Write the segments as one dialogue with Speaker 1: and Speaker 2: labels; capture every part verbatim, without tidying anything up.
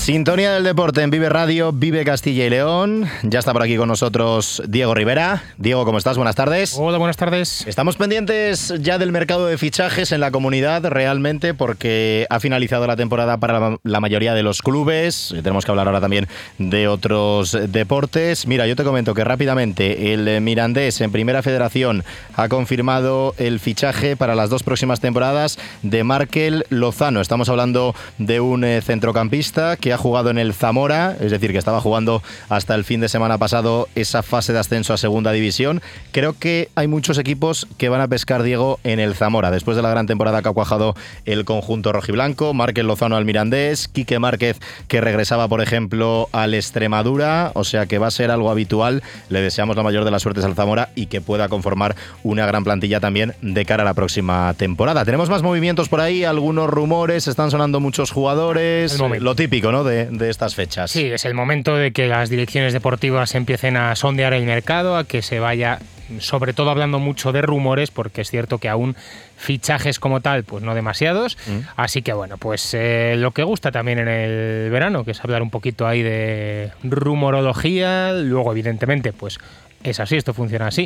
Speaker 1: Sintonía del deporte en Vive Radio, Vive Castilla y León. Ya está por aquí con nosotros Diego Rivera. Diego, ¿cómo estás? Buenas tardes.
Speaker 2: Hola, buenas tardes.
Speaker 1: Estamos pendientes ya del mercado de fichajes en la comunidad realmente porque ha finalizado la temporada para la, la mayoría de los clubes. Tenemos que hablar ahora también de otros deportes. Mira, yo te comento que rápidamente el Mirandés en Primera Federación ha confirmado el fichaje para las dos próximas temporadas de Markel Lozano. Estamos hablando de un eh, centrocampista que ha jugado en el Zamora, es decir, que estaba jugando hasta el fin de semana pasado esa fase de ascenso a Segunda División. Creo que hay muchos equipos que van a pescar, Diego, en el Zamora, después de la gran temporada que ha cuajado el conjunto rojiblanco. Markel Lozano al Mirandés, Quique Márquez, que regresaba, por ejemplo, al Extremadura, o sea que va a ser algo habitual. Le deseamos la mayor de las suertes al Zamora y que pueda conformar una gran plantilla también de cara a la próxima temporada. Tenemos más movimientos por ahí, algunos rumores, están sonando muchos jugadores, lo típico, ¿no?, de, de estas fechas.
Speaker 2: Sí, es el momento de que las direcciones deportivas empiecen a sondear el mercado, a que se vaya, sobre todo hablando mucho de rumores, porque es cierto que aún fichajes como tal, pues no demasiados. Mm. Así que bueno, pues eh, lo que gusta también en el verano, que es hablar un poquito ahí de rumorología. Luego, evidentemente, pues es así, esto funciona así.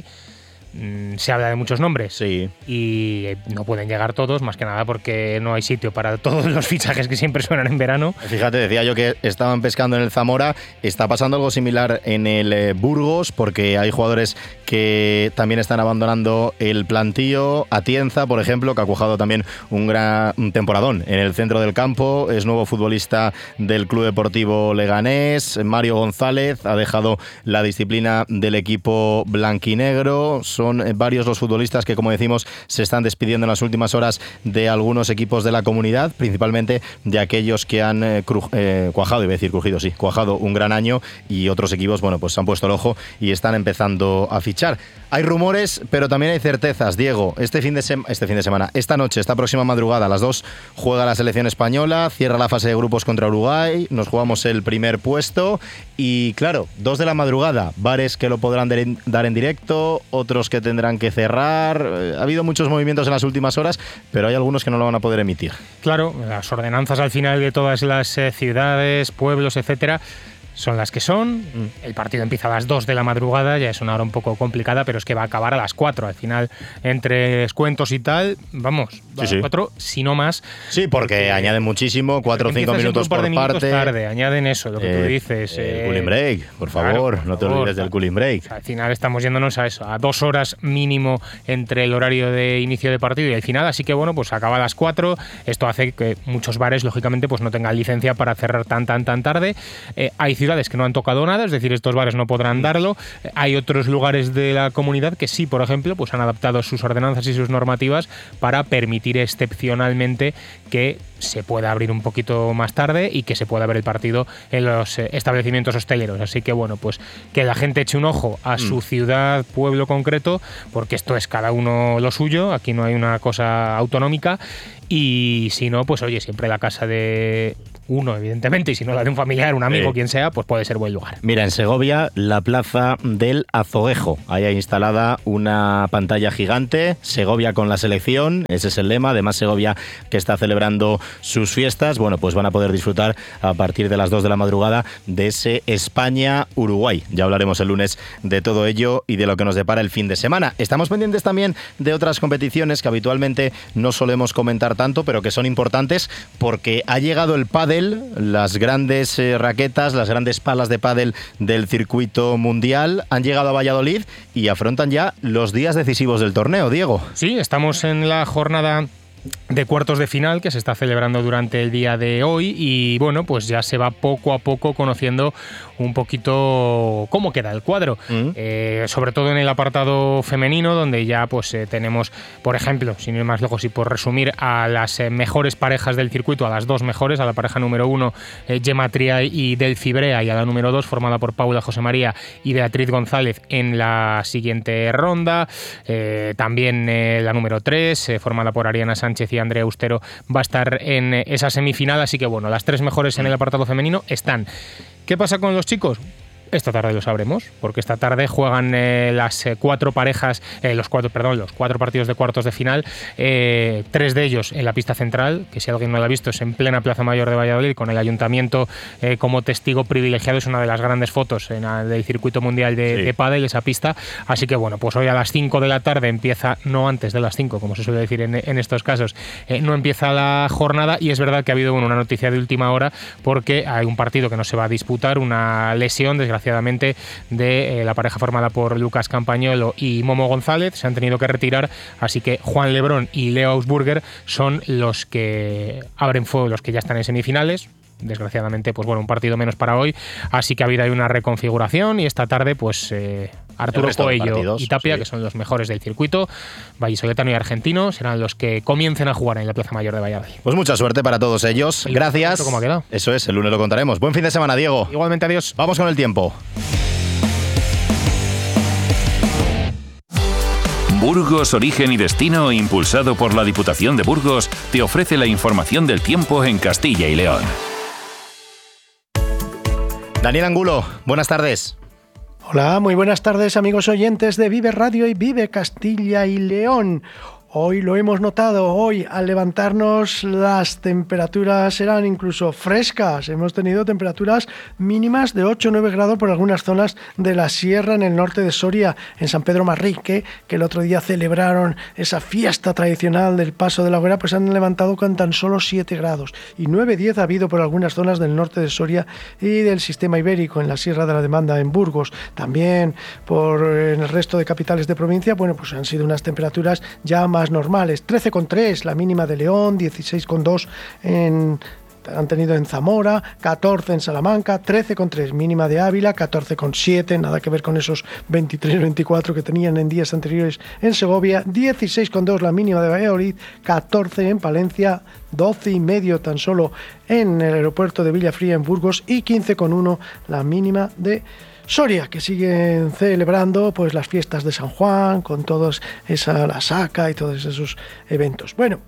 Speaker 2: Se habla de muchos nombres,
Speaker 1: sí,
Speaker 2: y no pueden llegar todos, más que nada porque no hay sitio para todos los fichajes que siempre suenan en verano.
Speaker 1: Fíjate, decía yo que estaban pescando en el Zamora, está pasando algo similar en el eh, Burgos, porque hay jugadores que también están abandonando el plantío. Atienza, por ejemplo, que ha cuajado también un gran un temporadón en el centro del campo, es nuevo futbolista del Club Deportivo Leganés. Mario González ha dejado la disciplina del equipo blanquinegro. Son varios los futbolistas que, como decimos, se están despidiendo en las últimas horas de algunos equipos de la comunidad, principalmente de aquellos que han eh, cru- eh, cuajado, iba a decir crujido, sí, cuajado un gran año, y otros equipos, bueno, pues se han puesto el ojo y están empezando a fichar. Hay rumores, pero también hay certezas, Diego. Este fin de sema- este fin de semana, esta noche, esta próxima madrugada, a las dos juega la selección española, cierra la fase de grupos contra Uruguay, nos jugamos el primer puesto y, claro, dos de la madrugada, bares que lo podrán de- dar en directo, otros que tendrán que cerrar. Ha habido muchos movimientos en las últimas horas, pero hay algunos que no lo van a poder emitir.
Speaker 2: Claro, las ordenanzas al final de todas las eh, ciudades, pueblos, etcétera, son las que son. El partido empieza a las dos de la madrugada, ya es una hora un poco complicada, pero es que va a acabar a las cuatro. Al final, entre descuentos y tal, vamos,
Speaker 1: sí,
Speaker 2: a las
Speaker 1: sí.
Speaker 2: cuatro, si no más.
Speaker 1: Sí, porque, porque añaden muchísimo, cuatro o cinco minutos por parte.
Speaker 2: Tarde, añaden eso, lo que
Speaker 1: eh,
Speaker 2: tú dices.
Speaker 1: El
Speaker 2: eh,
Speaker 1: cooling break, por favor, claro, por no te favor, olvides del cooling break.
Speaker 2: O sea, al final estamos yéndonos a eso, a dos horas mínimo entre el horario de inicio de partido y el final, así que bueno, pues acaba a las cuatro. Esto hace que muchos bares, lógicamente, pues no tengan licencia para cerrar tan, tan, tan tarde. Eh, hay ciudades que no han tocado nada, es decir, estos bares no podrán darlo. Hay otros lugares de la comunidad que sí, por ejemplo, pues han adaptado sus ordenanzas y sus normativas para permitir excepcionalmente que se pueda abrir un poquito más tarde y que se pueda ver el partido en los establecimientos hosteleros. Así que bueno, pues que la gente eche un ojo a su ciudad, pueblo concreto, porque esto es cada uno lo suyo, aquí no hay una cosa autonómica. Y si no, pues oye, siempre la casa de uno, evidentemente, y si no la de un familiar, un amigo, sí, quien sea, pues puede ser buen lugar.
Speaker 1: Mira, en Segovia, la plaza del Azoguejo. Ahí hay instalada una pantalla gigante, Segovia con la selección, ese es el lema. Además, Segovia, que está celebrando sus fiestas, bueno, pues van a poder disfrutar a partir de las dos de la madrugada de ese España-Uruguay. Ya hablaremos el lunes de todo ello y de lo que nos depara el fin de semana. Estamos pendientes también de otras competiciones que habitualmente no solemos comentar tanto, pero que son importantes porque ha llegado el pádel, las grandes eh, raquetas, las grandes palas de pádel del circuito mundial han llegado a Valladolid y afrontan ya los días decisivos del torneo, Diego.
Speaker 2: Sí, estamos en la jornada de cuartos de final que se está celebrando durante el día de hoy y bueno, pues ya se va poco a poco conociendo un poquito cómo queda el cuadro, mm. eh, sobre todo en el apartado femenino, donde ya pues eh, tenemos, por ejemplo, sin ir más lejos y por resumir, a las eh, mejores parejas del circuito, a las dos mejores, a la pareja número uno, eh, Gemma Triay y Delphi Brea, y a la número dos, formada por Paula José María y Beatriz González en la siguiente ronda. Eh, también eh, la número tres, eh, formada por Ariana Sánchez y Andrea Austero, va a estar en esa semifinal, así que bueno, las tres mejores en el apartado femenino están. ¿Qué pasa con los chicos? Esta tarde lo sabremos, porque esta tarde juegan eh, las eh, cuatro parejas, eh, los cuatro, perdón, los cuatro partidos de cuartos de final, eh, tres de ellos en la pista central, que si alguien no lo ha visto es en plena Plaza Mayor de Valladolid, con el ayuntamiento eh, como testigo privilegiado. Es una de las grandes fotos en el, del circuito mundial de, sí. de pádel, esa pista. Así que bueno, pues hoy a las cinco de la tarde empieza, no antes de las cinco, como se suele decir en, en estos casos, eh, no empieza la jornada, y es verdad que ha habido bueno, una noticia de última hora, porque hay un partido que no se va a disputar, una lesión, desgraciadamente, desgraciadamente, de eh, la pareja formada por Lucas Campañolo y Momo González. Se han tenido que retirar, así que Juan Lebrón y Leo Ausburger son los que abren fuego, los que ya están en semifinales. Desgraciadamente, pues bueno, un partido menos para hoy, así que ha habido ahí una reconfiguración, y esta tarde pues eh, Arturo Coello partidos, y Tapia, sí. que son los mejores del circuito, vallisoletano y argentino, serán los que comiencen a jugar en la Plaza Mayor de Valladolid.
Speaker 1: Pues mucha suerte para todos ellos. Gracias.
Speaker 2: ¿Cómo ha quedado?
Speaker 1: Eso es, el lunes lo contaremos. Buen fin de semana, Diego.
Speaker 2: Igualmente, adiós.
Speaker 1: Vamos con el tiempo.
Speaker 3: Burgos, Origen y Destino, impulsado por la Diputación de Burgos, te ofrece la información del tiempo en Castilla y León.
Speaker 1: Daniel Angulo, buenas tardes.
Speaker 4: Hola, muy buenas tardes, amigos oyentes de Vive Radio y Vive Castilla y León. Hoy lo hemos notado, hoy al levantarnos las temperaturas serán incluso frescas. Hemos tenido temperaturas mínimas de ocho o nueve grados por algunas zonas de la sierra en el norte de Soria, en San Pedro Marrique, que el otro día celebraron esa fiesta tradicional del Paso de la Hoguera, pues han levantado con tan solo siete grados. Y nueve diez ha habido por algunas zonas del norte de Soria y del sistema ibérico, en la Sierra de la Demanda, en Burgos. También por en el resto de capitales de provincia, bueno, pues han sido unas temperaturas ya más más normales. trece coma tres la mínima de León, dieciséis coma dos en han tenido en Zamora, catorce en Salamanca, trece coma tres mínima de Ávila, catorce coma siete, nada que ver con esos veintitrés veinticuatro que tenían en días anteriores en Segovia, dieciséis coma dos la mínima de Valladolid, catorce en Palencia, doce y medio tan solo en el aeropuerto de Villafría en Burgos, y quince coma uno la mínima de Soria, que siguen celebrando pues las fiestas de San Juan, con todos esa la saca y todos esos eventos. Bueno,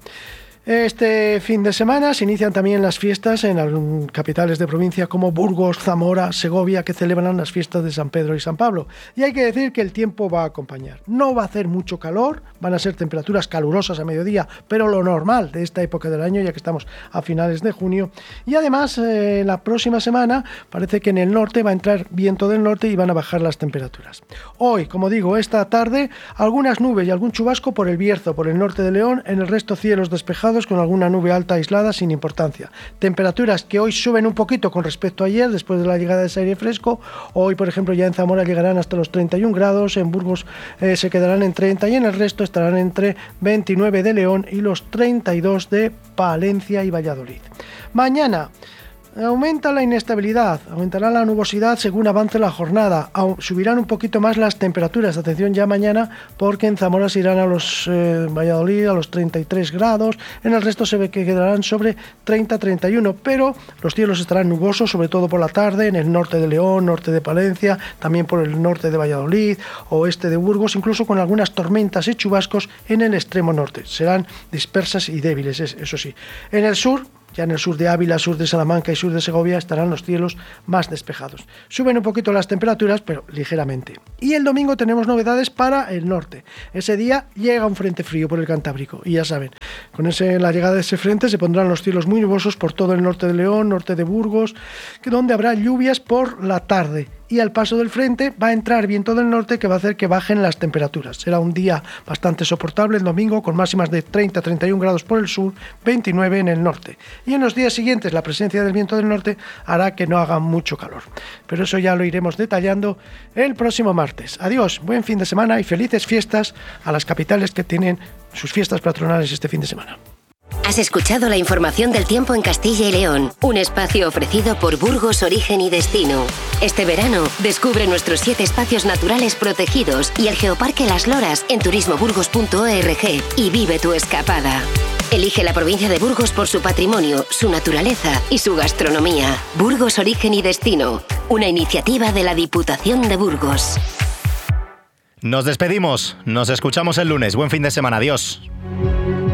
Speaker 4: este fin de semana se inician también las fiestas en capitales de provincia como Burgos, Zamora, Segovia, que celebran las fiestas de San Pedro y San Pablo. Y hay que decir que el tiempo va a acompañar. No va a hacer mucho calor, van a ser temperaturas calurosas a mediodía, pero lo normal de esta época del año, ya que estamos a finales de junio. Y además, eh, la próxima semana parece que en el norte va a entrar viento del norte y van a bajar las temperaturas. Hoy, como digo, esta tarde, algunas nubes y algún chubasco por el Bierzo, por el norte de León, en el resto cielos despejados, con alguna nube alta aislada sin importancia. Temperaturas que hoy suben un poquito con respecto a ayer, después de la llegada de ese aire fresco. Hoy, por ejemplo, ya en Zamora llegarán hasta los treinta y un grados, en Burgos eh, se quedarán en treinta, y en el resto estarán entre veintinueve de León y los treinta y dos de Palencia y Valladolid. Mañana aumenta la inestabilidad, aumentará la nubosidad según avance la jornada, subirán un poquito más las temperaturas, atención ya mañana, porque en Zamora se irán a los eh, Valladolid a los treinta y tres grados, en el resto se ve que quedarán sobre treinta a treinta y uno, pero los cielos estarán nubosos, sobre todo por la tarde, en el norte de León, norte de Palencia, también por el norte de Valladolid, oeste de Burgos, incluso con algunas tormentas y chubascos en el extremo norte, serán dispersas y débiles, eso sí. En el sur, ya en el sur de Ávila, sur de Salamanca y sur de Segovia estarán los cielos más despejados. Suben un poquito las temperaturas, pero ligeramente. Y el domingo tenemos novedades para el norte. Ese día llega un frente frío por el Cantábrico. Y ya saben, con ese, la llegada de ese frente se pondrán los cielos muy nubosos por todo el norte de León, norte de Burgos, donde habrá lluvias por la tarde. Y al paso del frente va a entrar viento del norte que va a hacer que bajen las temperaturas. Será un día bastante soportable el domingo, con máximas de treinta a treinta y un grados por el sur, veintinueve en el norte. Y en los días siguientes la presencia del viento del norte hará que no haga mucho calor. Pero eso ya lo iremos detallando el próximo martes. Adiós, buen fin de semana y felices fiestas a las capitales que tienen sus fiestas patronales este fin de semana.
Speaker 5: Has escuchado la información del tiempo en Castilla y León, un espacio ofrecido por Burgos, Origen y Destino. Este verano, descubre nuestros siete espacios naturales protegidos y el Geoparque Las Loras en turismo burgos punto org y vive tu escapada. Elige la provincia de Burgos por su patrimonio, su naturaleza y su gastronomía. Burgos, Origen y Destino, una iniciativa de la Diputación de Burgos.
Speaker 1: Nos despedimos, nos escuchamos el lunes. Buen fin de semana, adiós.